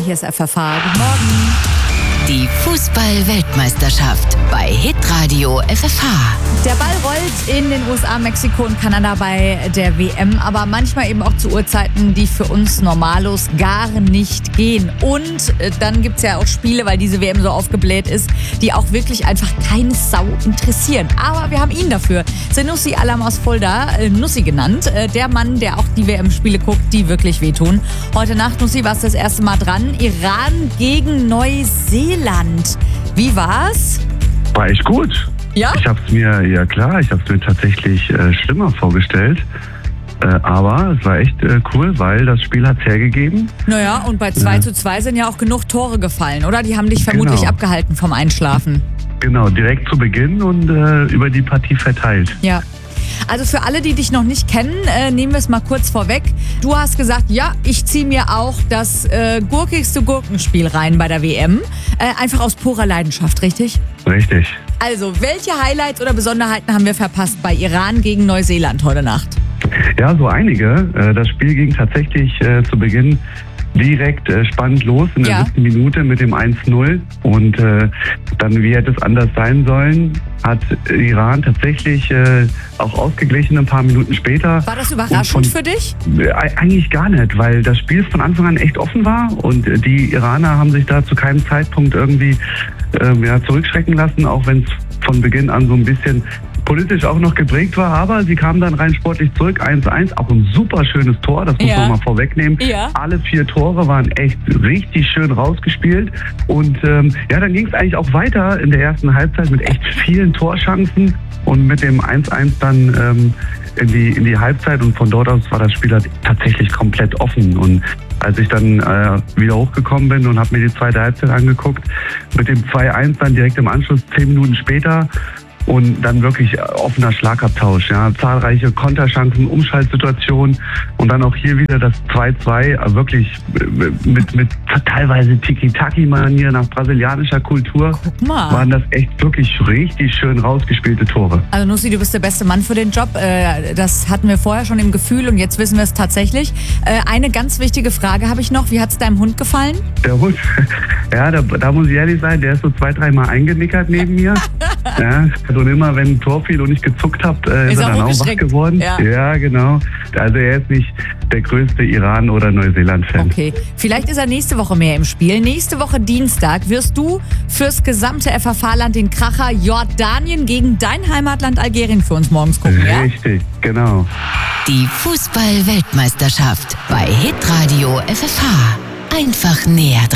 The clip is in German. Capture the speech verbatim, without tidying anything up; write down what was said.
hier ist F F H. Guten Morgen. Die Fußball-Weltmeisterschaft bei Hitradio F F H. Der Ball rollt in den U S A, Mexiko und Kanada bei der W M, aber manchmal eben auch zu Uhrzeiten, die für uns Normalos gar nicht gehen. Und äh, dann gibt es ja auch Spiele, weil diese W M so aufgebläht ist, die auch wirklich einfach keine Sau interessieren. Aber wir haben ihn dafür. Senussi Alam aus Fulda, äh, Nussi genannt, äh, der Mann, der auch die W M-Spiele guckt, die wirklich wehtun. Heute Nacht, Nussi, warst du das erste Mal dran. Iran gegen Neuseeland. Wie war's? War echt gut. Ja? Ich hab's mir, ja klar, ich hab's mir tatsächlich äh, schlimmer vorgestellt. Äh, aber es war echt äh, cool, weil das Spiel hat's hergegeben. Naja, und bei zwei Ja. zu zwei sind ja auch genug Tore gefallen, oder? Die haben dich vermutlich Genau. abgehalten vom Einschlafen. Genau, direkt zu Beginn und äh, über die Partie verteilt. Ja. Also für alle, die dich noch nicht kennen, äh, nehmen wir es mal kurz vorweg. Du hast gesagt, ja, ich ziehe mir auch das äh, gurkigste Gurkenspiel rein bei der W M. Äh, einfach aus purer Leidenschaft, richtig? Richtig. Also, welche Highlights oder Besonderheiten haben wir verpasst bei Iran gegen Neuseeland heute Nacht? Ja, so einige. Äh, das Spiel ging tatsächlich äh, zu Beginn direkt äh, spannend los in der Ja. siebten Minute mit dem eins null. Und äh, dann, wie hätte es anders sein sollen, hat Iran tatsächlich äh, auch ausgeglichen ein paar Minuten später. War das Und überraschend von- für dich? Äh, Eigentlich gar nicht, weil das Spiel von Anfang an echt offen war und äh, die Iraner haben sich da zu keinem Zeitpunkt irgendwie äh, ja, zurückschrecken lassen, auch wenn es von Beginn an so ein bisschen politisch auch noch geprägt war, aber sie kamen dann rein sportlich zurück, eins eins, auch ein super schönes Tor, das muss Ja. man mal vorwegnehmen. Ja. Alle vier Tore waren echt richtig schön rausgespielt und ähm, ja, dann ging es eigentlich auch weiter in der ersten Halbzeit mit echt vielen Torchancen und mit dem eins eins dann ähm, in die in die Halbzeit und von dort aus war das Spiel halt tatsächlich komplett offen und als ich dann äh, wieder hochgekommen bin und habe mir die zweite Halbzeit angeguckt, mit dem zwei eins dann direkt im Anschluss, zehn Minuten später und dann wirklich offener Schlagabtausch, ja, zahlreiche Konterchancen, Umschaltsituationen und dann auch hier wieder das zwei zwei, äh, wirklich äh, mit, mit teilweise Tiki-Taki-Manier nach brasilianischer Kultur, Guck mal. waren das echt wirklich richtig schön rausgespielte Tore. Also Nussi, du bist der beste Mann für den Job. Äh, Das hatten wir vorher schon im Gefühl und jetzt wissen wir es tatsächlich. Äh, Eine ganz wichtige Frage habe ich noch. Wie hat es deinem Hund gefallen? Der Hund, ja, da, da muss ich ehrlich sein, der ist so zwei, dreimal eingenickert neben mir. Ja, und immer, wenn ein Tor fiel und ich gezuckt habe, äh, ist, Ist er er dann auch wach hochgeschreckt. geworden. Ja. Ja, genau. Also er ist nicht der größte Iran- oder Neuseeland-Fan. Okay, vielleicht ist er nächste Woche mehr im Spiel. Nächste Woche Dienstag wirst du fürs gesamte F F H-Land den Kracher Jordanien gegen dein Heimatland Algerien für uns morgens gucken, ja? Richtig, genau. Die Fußball-Weltmeisterschaft bei Hitradio F F H. Einfach näher